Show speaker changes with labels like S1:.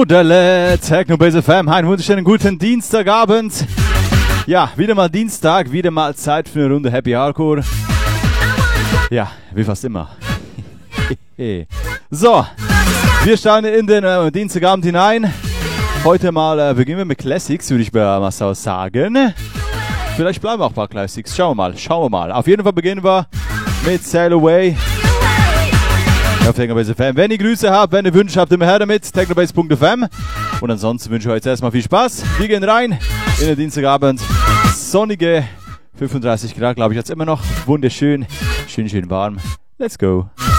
S1: Delle, Technobase FM, einen wunderschönen guten Dienstagabend. Ja, wieder mal Dienstag, wieder mal Zeit für eine Runde Happy Hardcore. Ja, wie fast immer. So, wir starten in den Dienstagabend hinein. Heute mal beginnen wir mit Classics, würde ich mal so sagen. Vielleicht bleiben auch ein paar Classics, schauen wir mal. Auf jeden Fall beginnen wir mit Sail Away. Auf Technobase FM. Wenn ihr Grüße habt, wenn ihr Wünsche habt, immer her damit. Technobase.fm. Und ansonsten wünsche ich euch jetzt erstmal viel Spaß. Wir gehen rein in den Dienstagabend. Sonnige 35 Grad, glaube ich, jetzt immer noch. Wunderschön. Schön warm. Let's go.